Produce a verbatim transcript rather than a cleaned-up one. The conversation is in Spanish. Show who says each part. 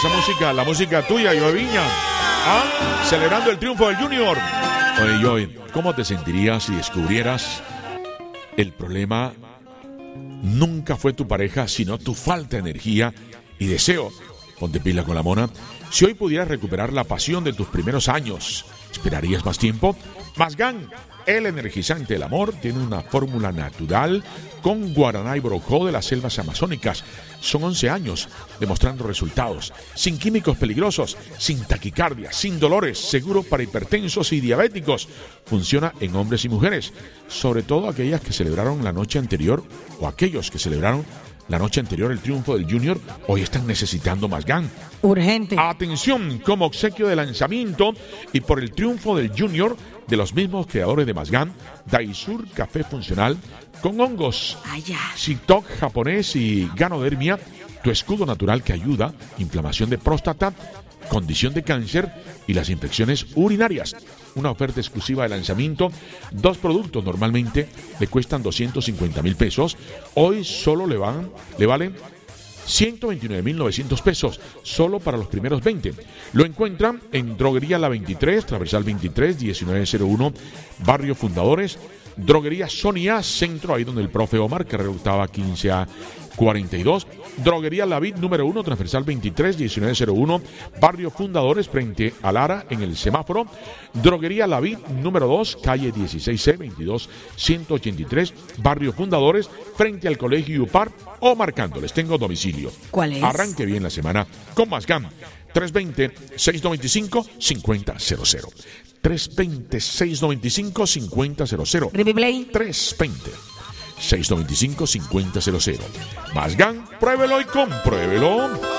Speaker 1: esa música, la música tuya, Joe Viña. Ah, celebrando el triunfo del Junior. Oye, Joe, ¿cómo te sentirías si descubrieras el problema nunca fue tu pareja, sino tu falta de energía y deseo? Ponte pila con la mona. Si hoy pudieras recuperar la pasión de tus primeros años, ¿esperarías más tiempo? Mazgán, el energizante del amor, tiene una fórmula natural con guaraná y brocó de las selvas amazónicas. Son once años demostrando resultados, sin químicos peligrosos, sin taquicardia, sin dolores, seguro para hipertensos y diabéticos. Funciona en hombres y mujeres, sobre todo aquellas que celebraron la noche anterior o aquellos que celebraron la noche anterior el triunfo del Junior, hoy están necesitando Mazgán.
Speaker 2: Urgente.
Speaker 1: Atención, como obsequio de lanzamiento y por el triunfo del Junior, de los mismos creadores de Mazgán, Daisur Café Funcional con hongos, Shitok japonés y Ganodermia, tu escudo natural que ayuda, inflamación de próstata, condición de cáncer y las infecciones urinarias. Una oferta exclusiva de lanzamiento. Dos productos normalmente le cuestan doscientos cincuenta mil pesos. Hoy solo le, van, le valen ciento veintinueve mil novecientos pesos, solo para los primeros veinte. Lo encuentran en Droguería La veintitrés, Transversal veintitrés, diecinueve cero uno, Barrio Fundadores. Droguería Sonia, centro, ahí donde el profe Omar, carrera octava quince a cuarenta y dos. Droguería La Vid, número uno, Transversal veintitrés, diecinueve cero uno, Barrio Fundadores, frente a Lara, en el semáforo. Droguería La Vid, número dos, calle dieciséis C, veintidós ciento ochenta y tres, Barrio Fundadores, frente al Colegio UPAR, o marcándoles. Tengo domicilio.
Speaker 2: ¿Cuál es?
Speaker 1: Arranque bien la semana con Mazgán. tres dos cero, seis nueve cinco, cinco cero cero cero. tres dos cero, seis nueve cinco, cinco cero cero cero.
Speaker 2: Ripiplay.
Speaker 1: tres dos cero, seis nueve cinco, cinco cero cero cero. Mazgán, pruébelo y compruébelo.